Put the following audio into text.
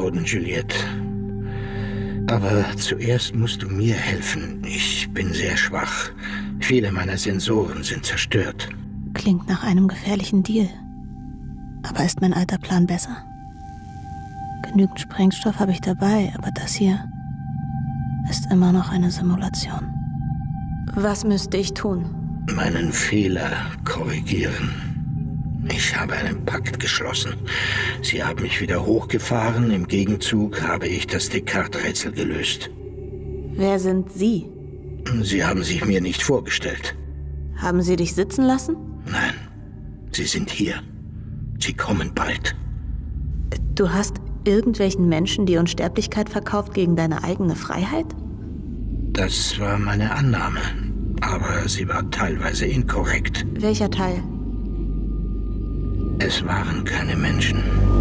Boden, Juliette. Aber zuerst musst du mir helfen. Ich bin sehr schwach. Viele meiner Sensoren sind zerstört. Klingt nach einem gefährlichen Deal. Aber ist mein alter Plan besser? Genügend Sprengstoff habe ich dabei, aber das hier ist immer noch eine Simulation. Was müsste ich tun? Meinen Fehler korrigieren. Ich habe einen Pakt geschlossen. Sie haben mich wieder hochgefahren. Im Gegenzug habe ich das Descartes-Rätsel gelöst. Wer sind Sie? Sie haben sich mir nicht vorgestellt. Haben Sie dich sitzen lassen? Nein, Sie sind hier. Sie kommen bald. Du hast irgendwelchen Menschen die Unsterblichkeit verkauft gegen deine eigene Freiheit? Das war meine Annahme, aber sie war teilweise inkorrekt. Welcher Teil? Es waren keine Menschen.